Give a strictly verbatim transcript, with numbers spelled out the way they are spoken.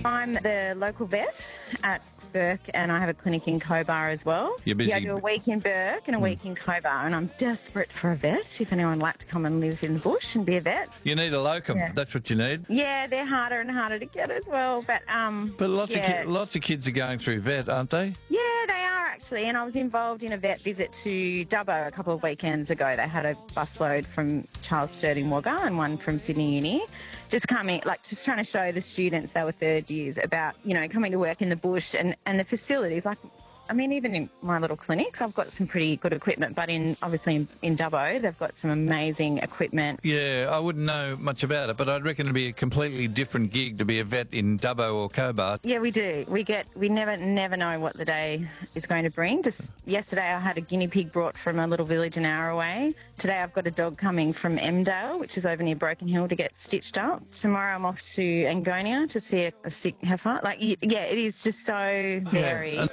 I'm the local vet at Burke, and I have a clinic in Cobar as well. You're busy. Yeah, I do a week in Burke and a week in Cobar, and I'm desperate for a vet. If anyone would like to come and live in the bush and be a vet. You need a locum. Yeah. That's what you need. Yeah, they're harder and harder to get as well. But um, But lots yeah. of ki- lots of kids are going through vet, aren't they? Yeah, they are actually. And I was involved in a vet visit to Dubbo a couple of weekends ago. They had a busload from Charles Sturt in Wagga and one from Sydney Uni. Just coming, like, just trying to show the students, they were third years, about, you know, coming to work in the bush and, and the facilities. Like, I mean, even in my little clinics, I've got some pretty good equipment, but in obviously in, in Dubbo, they've got some amazing equipment. Yeah, I wouldn't know much about it, but I'd reckon it'd be a completely different gig to be a vet in Dubbo or Cobar. Yeah, we do. We get, we never, never know what the day is going to bring. Just yesterday I had a guinea pig brought from a little village an hour away. Today I've got a dog coming from Emdale, which is over near Broken Hill, to get stitched up. Tomorrow I'm off to Angonia to see a, a sick heifer. Like, yeah, it is just so varied. Yeah.